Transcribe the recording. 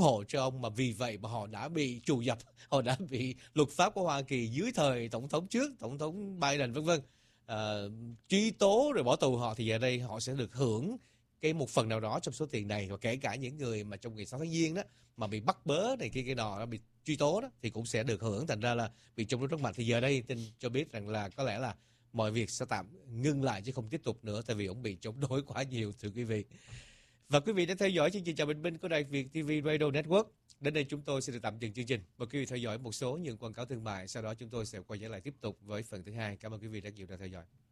hộ cho ông, mà vì vậy mà họ đã bị trù dập, họ đã bị luật pháp của Hoa Kỳ dưới thời tổng thống trước, tổng thống Biden vân vân, truy tố rồi bỏ tù họ, thì giờ đây họ sẽ được hưởng một phần nào đó trong số tiền này. Và kể cả những người mà trong ngày 6 tháng Giêng đó mà bị bắt bớ này kia nọ, bị truy tố đó, thì cũng sẽ được hưởng. Thành ra là bị chống đối rất mạnh. Thì giờ đây tin cho biết rằng là có lẽ là mọi việc sẽ tạm ngưng lại chứ không tiếp tục nữa, tại vì ông bị chống đối quá nhiều, thưa quý vị. Và quý vị đã theo dõi chương trình Chào Bình Minh của Đài Việt TV Radio Network. Đến đây chúng tôi sẽ được tạm dừng chương trình. Mời quý vị theo dõi một số những quảng cáo thương mại, sau đó chúng tôi sẽ quay trở lại tiếp tục với phần thứ hai. Cảm ơn quý vị rất nhiều đã theo dõi.